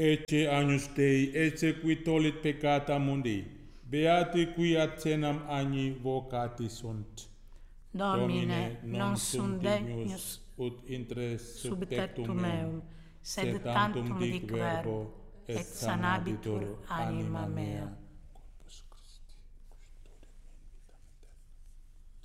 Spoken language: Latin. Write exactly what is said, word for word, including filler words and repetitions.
Ecce agnus Dei, ecce qui tollit peccata mundi, beati qui ad cenam agni vocati sunt. Domine, non sum degnus ut intres sub tectum meum, sed tantum dic verbo, et sanabitur anima mea.